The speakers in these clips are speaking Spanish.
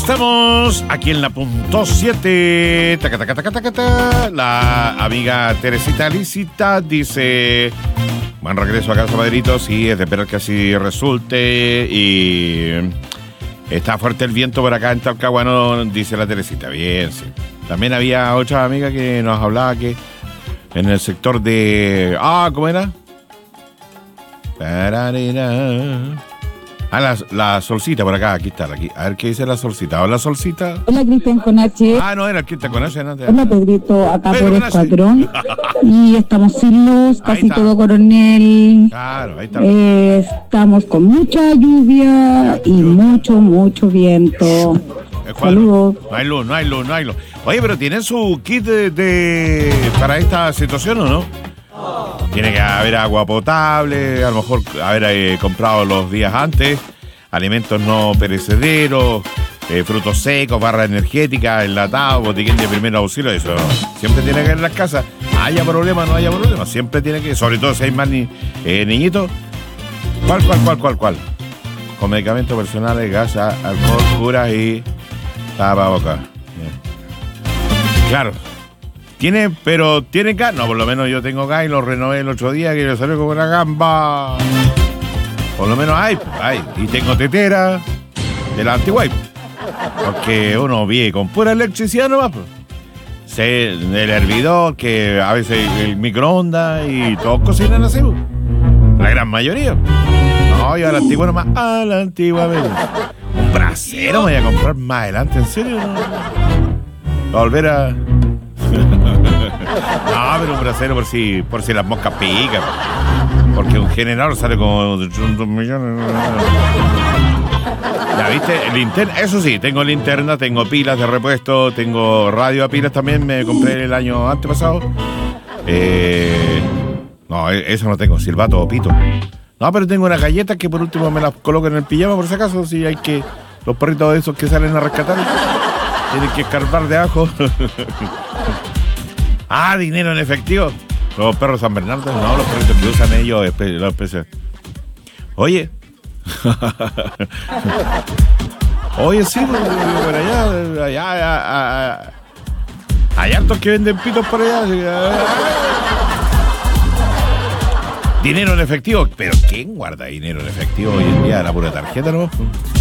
estamos aquí en la punto 7. Taca, taca, taca, taca, taca. La amiga Teresita Licita dice: buen regreso a casa, Padrito. Sí, es de esperar que así resulte. Y está fuerte el viento por acá en Talcahuano, dice la Teresita. Bien, sí. También había otra amiga que nos hablaba que en el sector de... ¿cómo era? La Solcita por acá, aquí está. Aquí. A ver qué dice la Solcita. Hola, Solcita. Hola, Cristian con H. No, era el Cristian con H. No, hola, Pedrito, acá por Escuadrón. Y estamos sin luz, casi todo Coronel. Claro, ahí está. Estamos con mucha lluvia y mucho viento. Saludos. No hay luz. Oye, pero ¿tienen su kit para esta situación o no? Tiene que haber agua potable, a lo mejor haber comprado los días antes, alimentos no perecederos, frutos secos, barra energética, enlatados, botiquín de primer auxilio. Eso siempre tiene que haber en las casas. Haya problema, no haya problema, siempre tiene que, sobre todo si hay más niñitos. ¿Cuál? Con medicamentos personales, gas, alcohol, curas y tapabocas. Claro. ¿Tiene gas? No, por lo menos yo tengo gas y lo renové el otro día que me salió como una gamba. Por lo menos hay. Y tengo tetera de la Antiwipe. Porque uno vive con pura electricidad nomás. Sé del hervidor, que a veces el microondas y todos cocinan así. La gran mayoría. No, yo a la antigua nomás. A la antigua, un brasero me voy a comprar más adelante, ¿en serio? ¿Va a volver a...? No, pero un brasero por si las moscas pican. Porque un generador sale como 2 millones. ¿Ya viste? Linterna, eso sí, tengo linterna, tengo pilas de repuesto, tengo radio a pilas también, me compré el año antepasado. No, eso no tengo, silbato o pito. No, pero tengo unas galletas que por último me las coloco en el pijama por si acaso, si hay que... Los perritos esos que salen a rescatar tienen que escarbar de ajo. Dinero en efectivo. Los perros San Bernardo, no, los perritos que usan ellos, los especiales. Oye. Oye, sí, por allá. Hay hartos que venden pitos por allá. Dinero en efectivo. ¿Pero quién guarda dinero en efectivo hoy en día? La pura tarjeta, ¿no?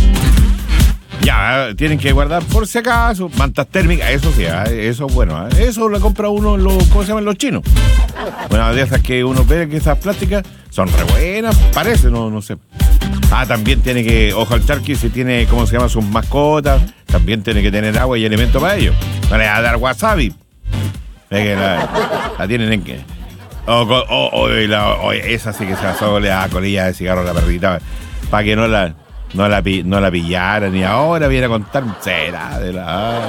Ya, tienen que guardar por si acaso. Mantas térmicas, eso sí, eso es bueno. Eso lo compra uno en ¿cómo se llaman los chinos? Bueno, de esas que uno ve que esas plásticas son re buenas, parece, no sé. También tiene que, ojo al charqui, si tiene, ¿cómo se llama? Sus mascotas, también tiene que tener agua y alimento para ellos. No le va a dar wasabi. La tienen en que... esa sí que se asó, le da colilla de cigarro a la perrita, para que no la pillara, ni ahora viene a contar será de la...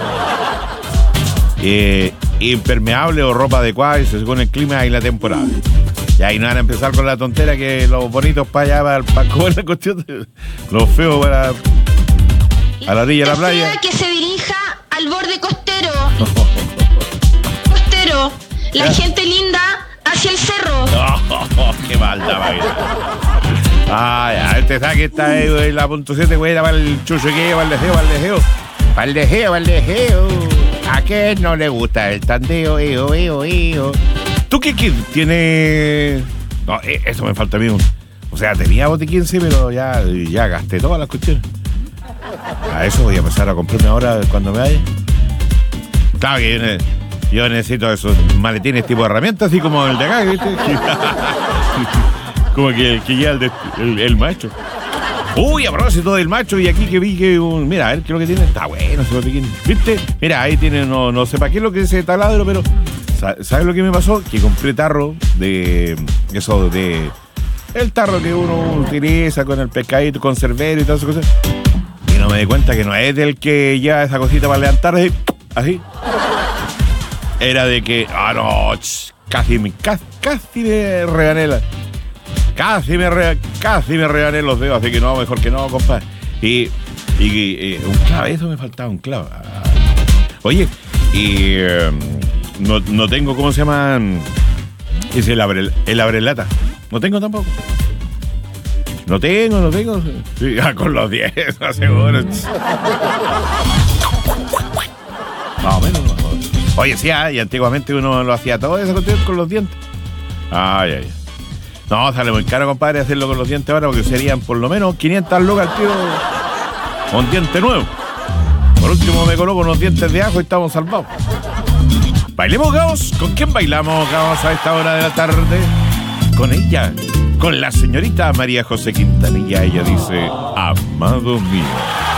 impermeable o ropa adecuada y según el clima y la temporada. Y ahí no van a empezar con la tontera que los bonitos para allá, para comer la cuestión, los feos para a la orilla de la playa. Que se dirija al borde costero. Costero, la gente linda hacia el cerro. ¡Qué maldad, vaya! Este sabe que está ahí en la punto 7, güey, para el chuchuqueo, para el dejeo. ¿A qué no le gusta el tandeo? ¿Tú qué tienes? No, eso me falta a mí. O sea, tenía botiquín, sí, pero ya gasté todas las cuestiones. A eso voy a empezar a comprarme ahora cuando me vaya. Claro que yo necesito esos maletines tipo herramientas, así como el de acá, ¿viste? Como que lleva el macho. Uy, a propósito del macho, y aquí que vi que mira, a ver qué es lo que tiene. Está bueno ese botiquín, ¿viste? Mira, ahí tiene, no sé para qué es lo que es ese taladro, pero ¿sabes lo que me pasó? Que compré tarro de eso, de el tarro que uno utiliza con el pescadito, conservero y todas esas cosas. Y no me di cuenta que no es del que lleva esa cosita para levantar así. Era de que, casi me regané Casi me regané los dedos, así que no, mejor que no, compadre. Y un clavo, eso me faltaba, un clavo. Oye, y no tengo, ¿cómo se llama? Es el abrelata. No tengo tampoco. No tengo. Sí, con los 10, seguro. Más o menos. Oye, sí, y antiguamente uno lo hacía todo eso con los dientes. Ay. No, sale muy caro, compadre, hacerlo con los dientes ahora, porque serían por lo menos 500 lucas al tiro con diente nuevo. Por último me coloco unos dientes de ajo y estamos salvados. Bailemos, Gauss. ¿Con quién bailamos, Gauss, a esta hora de la tarde? Con ella, con la señorita María José Quintanilla. Ella dice, amado mío.